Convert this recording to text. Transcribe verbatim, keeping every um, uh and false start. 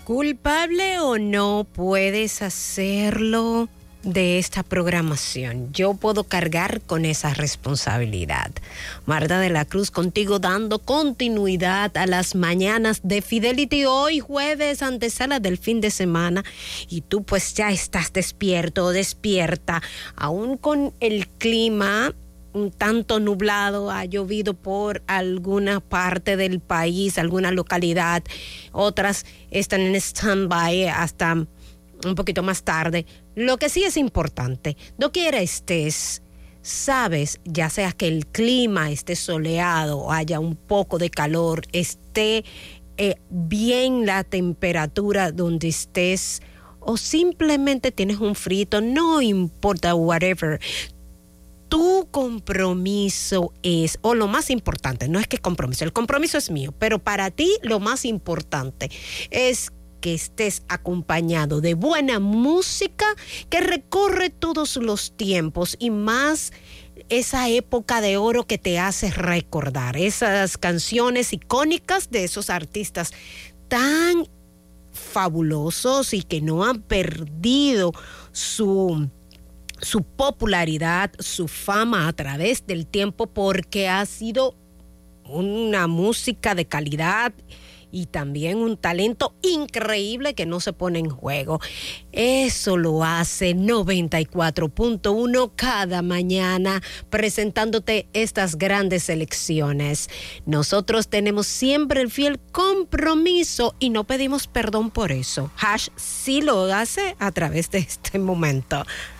Culpable o no, puedes hacerlo de esta programación. Yo puedo cargar con esa responsabilidad. Marta de la Cruz contigo, dando continuidad a las mañanas de Fidelity. Hoy jueves, antesala del fin de semana, y tú pues ya estás despierto o despierta, aún con el clima un tanto nublado, ha llovido por alguna parte del país, alguna localidad, otras están en stand-by hasta un poquito más tarde. Lo que sí es importante, doquiera estés, sabes, ya sea que el clima esté soleado, haya un poco de calor, esté eh, bien la temperatura donde estés, o simplemente tienes un frito, no importa, whatever. Tu compromiso es, o lo más importante, no es que compromiso, el compromiso es mío, pero para ti lo más importante es que estés acompañado de buena música que recorre todos los tiempos, y más esa época de oro que te hace recordar esas canciones icónicas de esos artistas tan fabulosos y que no han perdido su su popularidad, su fama a través del tiempo, porque ha sido una música de calidad y también un talento increíble que no se pone en juego. Eso lo hace noventa y cuatro punto uno cada mañana, presentándote estas grandes selecciones. Nosotros tenemos siempre el fiel compromiso y no pedimos perdón por eso. Hash sí lo hace a través de este momento.